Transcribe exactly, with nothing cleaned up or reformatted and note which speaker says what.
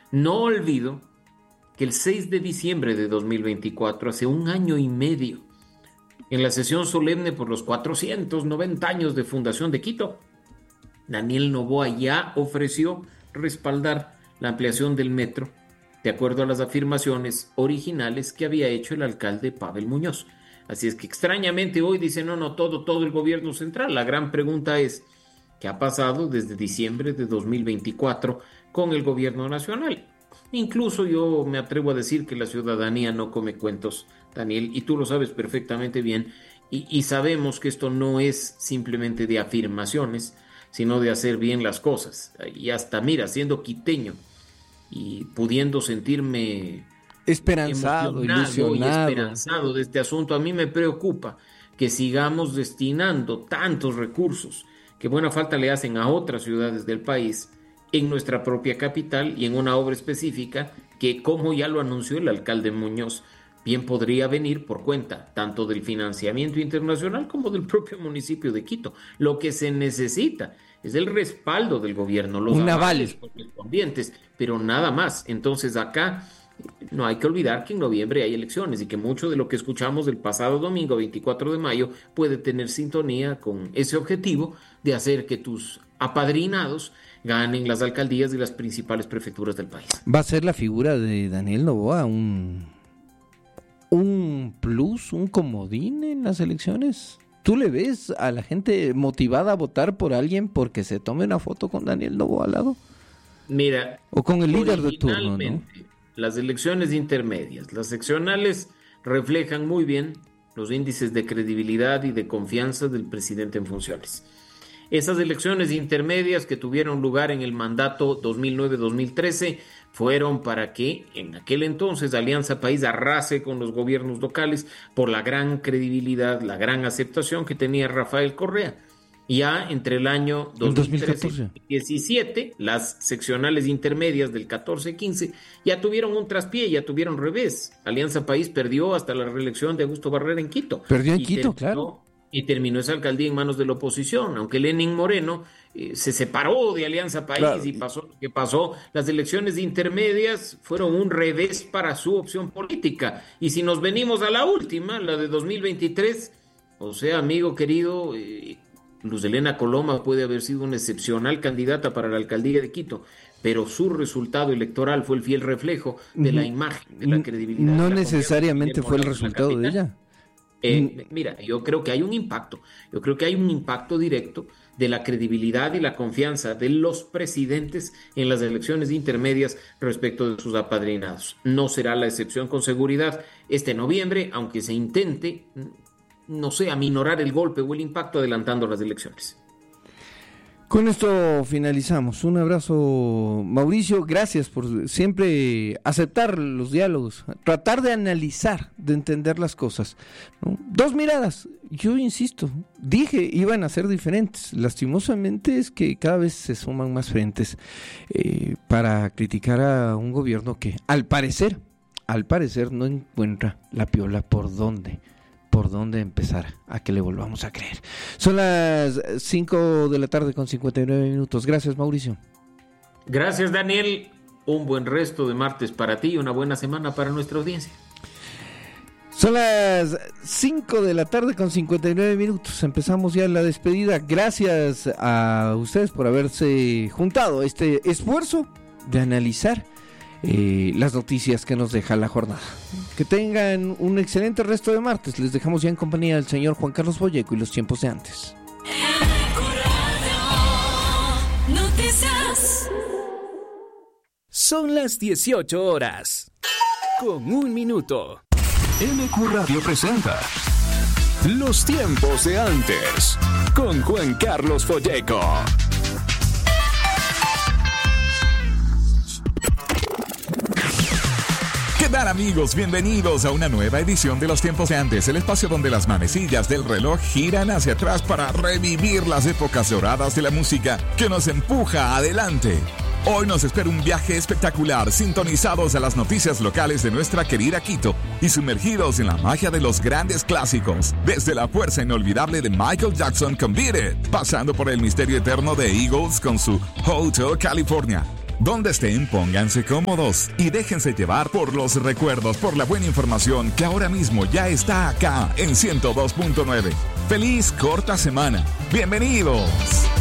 Speaker 1: No olvido que el seis de diciembre de dos mil veinticuatro, hace un año y medio, en la sesión solemne por los cuatrocientos noventa años de fundación de Quito, Daniel Noboa ya ofreció respaldar la ampliación del metro, de acuerdo a las afirmaciones originales que había hecho el alcalde Pavel Muñoz. Así es que extrañamente hoy dice, no, no, todo, todo el gobierno central. La gran pregunta es, ¿qué ha pasado desde diciembre de dos mil veinticuatro con el gobierno nacional? Incluso yo me atrevo a decir que la ciudadanía no come cuentos, Daniel, y tú lo sabes perfectamente bien, y, y sabemos que esto no es simplemente de afirmaciones, sino de hacer bien las cosas. Y hasta, mira, siendo quiteño y pudiendo sentirme
Speaker 2: esperanzado, ilusionado
Speaker 1: y esperanzado de este asunto, a mí me preocupa que sigamos destinando tantos recursos que buena falta le hacen a otras ciudades del país en nuestra propia capital y en una obra específica que, como ya lo anunció el alcalde Muñoz, bien podría venir por cuenta tanto del financiamiento internacional como del propio municipio de Quito. Lo que se necesita es el respaldo del gobierno, los avales correspondientes, pero nada más. Entonces acá no hay que olvidar que en noviembre hay elecciones y que mucho de lo que escuchamos del pasado domingo veinticuatro de mayo puede tener sintonía con ese objetivo de hacer que tus apadrinados ganen las alcaldías de las principales prefecturas del país.
Speaker 2: ¿Va a ser la figura de Daniel Noboa un, un plus, un comodín en las elecciones? ¿Tú le ves a la gente motivada a votar por alguien porque se tome una foto con Daniel Noboa al lado?
Speaker 1: Mira,
Speaker 2: o con el líder de turno, ¿no?
Speaker 1: Las elecciones intermedias, las seccionales, reflejan muy bien los índices de credibilidad y de confianza del presidente en funciones. Esas elecciones intermedias que tuvieron lugar en el mandato dos mil nueve dos mil trece fueron para que en aquel entonces Alianza País arrase con los gobiernos locales por la gran credibilidad, la gran aceptación que tenía Rafael Correa. Ya entre el año dos mil trece y dos mil diecisiete, las seccionales intermedias del catorce quince ya tuvieron un traspié, ya tuvieron revés. Alianza País perdió hasta la reelección de Augusto Barrera en Quito.
Speaker 2: Perdió en Quito, terminó, claro.
Speaker 1: Y terminó esa alcaldía en manos de la oposición, aunque Lenín Moreno eh, se separó de Alianza País, claro, y pasó lo que pasó. Las elecciones intermedias fueron un revés para su opción política. Y si nos venimos a la última, la de dos mil veintitrés, o sea, amigo querido, eh, Luz Helena Coloma puede haber sido una excepcional candidata para la alcaldía de Quito, pero su resultado electoral fue el fiel reflejo de la imagen, de la credibilidad.
Speaker 2: No necesariamente fue el resultado de ella.
Speaker 1: Eh, mira, yo creo que hay un impacto, yo creo que hay un impacto directo de la credibilidad y la confianza de los presidentes en las elecciones intermedias respecto de sus apadrinados. No será la excepción con seguridad este noviembre, aunque se intente, no sé, aminorar el golpe o el impacto adelantando las elecciones.
Speaker 2: Con esto finalizamos. Un abrazo, Mauricio. Gracias por siempre aceptar los diálogos, tratar de analizar, de entender las cosas, ¿no? Dos miradas. Yo insisto, dije iban a ser diferentes. Lastimosamente es que cada vez se suman más frentes eh, para criticar a un gobierno que, al parecer, al parecer no encuentra la piola por dónde. por dónde empezar a que le volvamos a creer. Son las cinco de la tarde con cincuenta y nueve minutos. Gracias, Mauricio.
Speaker 1: Gracias, Daniel. Un buen resto de martes para ti y una buena semana para nuestra audiencia.
Speaker 2: Son las cinco de la tarde con cincuenta y nueve minutos. Empezamos ya la despedida. Gracias a ustedes por haberse juntado a este esfuerzo de analizar Eh, las noticias que nos deja la jornada. Que tengan un excelente resto de martes. Les dejamos ya en compañía del señor Juan Carlos Folleco y los tiempos de antes.
Speaker 3: Son las dieciocho horas con un minuto.
Speaker 4: M Q Radio presenta
Speaker 3: Los tiempos de antes con Juan Carlos Folleco.
Speaker 4: ¿Qué tal, amigos? Bienvenidos a una nueva edición de Los Tiempos de Antes, el espacio donde las manecillas del reloj giran hacia atrás para revivir las épocas doradas de la música que nos empuja adelante. Hoy nos espera un viaje espectacular, sintonizados a las noticias locales de nuestra querida Quito y sumergidos en la magia de los grandes clásicos, desde la fuerza inolvidable de Michael Jackson con Beat It, pasando por el misterio eterno de Eagles con su Hotel California. Donde estén, pónganse cómodos y déjense llevar por los recuerdos, por la buena información que ahora mismo ya está acá en ciento dos punto nueve. ¡Feliz corta semana! ¡Bienvenidos!